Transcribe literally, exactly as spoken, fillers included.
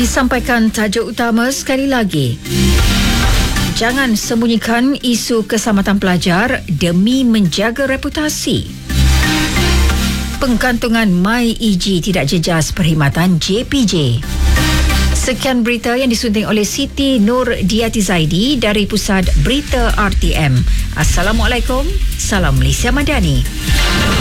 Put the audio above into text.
Disampaikan tajuk utama sekali lagi. Jangan sembunyikan isu keselamatan pelajar demi menjaga reputasi. Pengkantungan MyEG tidak jejas perkhidmatan J P J. Sekian berita yang disunting oleh Siti Nur Diati Zaidi dari Pusat Berita R T M. Assalamualaikum. Salam Malaysia Madani.